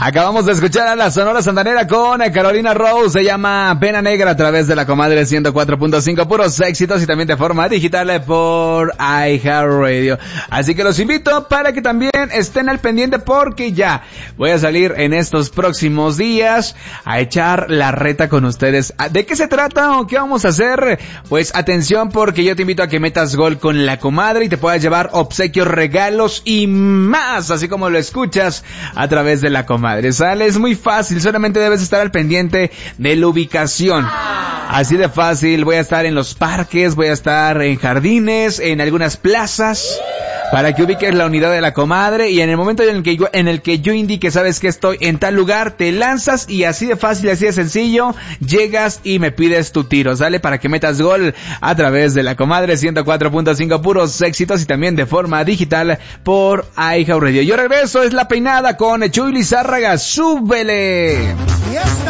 Acabamos de escuchar a la Sonora Santanera con Carolina Rose, se llama Pena Negra a través de la Comadre 104.5, puros éxitos y también de forma digital por iHeartRadio. Así que los invito para que también estén al pendiente porque ya voy a salir en estos próximos días a echar la reta con ustedes. ¿De qué se trata o qué vamos a hacer? Pues atención porque yo te invito a que metas gol con la Comadre y te puedas llevar obsequios, regalos y más, así como lo escuchas a través de la Comadre. ¿Sale? Es muy fácil, solamente debes estar al pendiente de la ubicación. Así de fácil, voy a estar en los parques, voy a estar en jardines, en algunas plazas, para que ubiques la unidad de la Comadre y en el momento en el que yo indique, sabes que estoy en tal lugar, te lanzas y así de fácil, así de sencillo, llegas y me pides tu tiro, ¿sale? Para que metas gol a través de la Comadre 104.5, puros éxitos y también de forma digital por iHeartRadio. Yo regreso, es La Peinada con Chuy Lizárraga, ¡súbele!